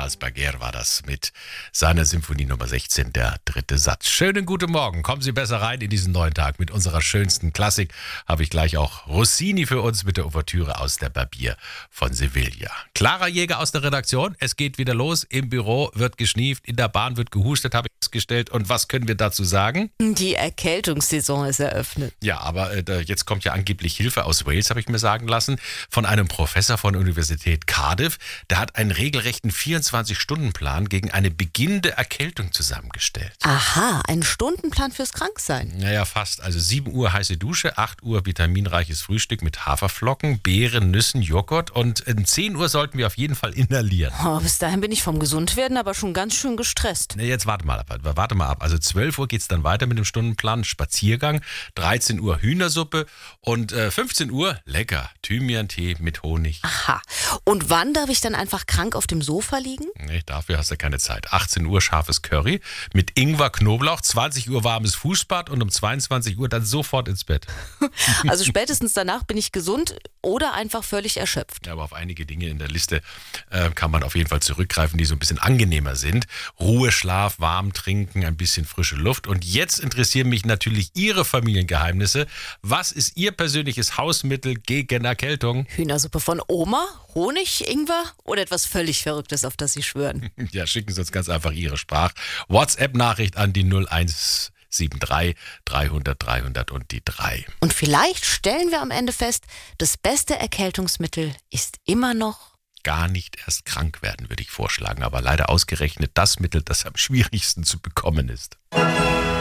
Charles Baguer war das mit seiner Symphonie Nummer 16, der dritte Satz. Schönen guten Morgen, kommen Sie besser rein in diesen neuen Tag. Mit unserer schönsten Klassik habe ich gleich auch Rossini für uns mit der Ouvertüre aus der Barbier von Sevilla. Clara Jäger aus der Redaktion, es geht wieder los. Im Büro wird geschnieft, in der Bahn wird gehustet, habe ich festgestellt. Und was können wir dazu sagen? Die Erkältungssaison ist eröffnet. Ja, aber jetzt kommt ja angeblich Hilfe aus Wales, habe ich mir sagen lassen, von einem Professor von der Universität Cardiff. Der hat einen regelrechten 24-Stunden-Plan gegen eine beginnende Erkältung zusammengestellt. Aha, ein Stundenplan fürs Kranksein. Naja, fast. Also 7 Uhr heiße Dusche, 8 Uhr vitaminreiches Frühstück mit Haferflocken, Beeren, Nüssen, Joghurt und 10 Uhr sollten wir auf jeden Fall inhalieren. Oh, bis dahin bin ich vom Gesundwerden aber schon ganz schön gestresst. Na, jetzt warte mal ab. Also 12 Uhr geht es dann weiter mit dem Stundenplan, Spaziergang, 13 Uhr Hühnersuppe und 15 Uhr lecker, Thymian-Tee mit Honig. Aha, und wann darf ich dann einfach krank auf dem Sofa liegen? Nee, dafür hast du keine Zeit. 18 Uhr scharfes Curry mit Ingwer, Knoblauch, 20 Uhr warmes Fußbad und um 22 Uhr dann sofort ins Bett. Also spätestens danach bin ich gesund oder einfach völlig erschöpft. Ja, aber auf einige Dinge in der Liste kann man auf jeden Fall zurückgreifen, die so ein bisschen angenehmer sind. Ruhe, Schlaf, warm trinken, ein bisschen frische Luft. Und jetzt interessieren mich natürlich Ihre Familiengeheimnisse. Was ist Ihr persönliches Hausmittel gegen Erkältung? Hühnersuppe von Oma, Honig, Ingwer oder etwas völlig Verrücktes, auf das Sie schwören? Ja, schicken Sie uns ganz einfach Ihre WhatsApp-Nachricht an die 0173 300 300 und die 3. Und vielleicht stellen wir am Ende fest, das beste Erkältungsmittel ist immer noch... Gar nicht erst krank werden, würde ich vorschlagen. Aber leider ausgerechnet das Mittel, das am schwierigsten zu bekommen ist.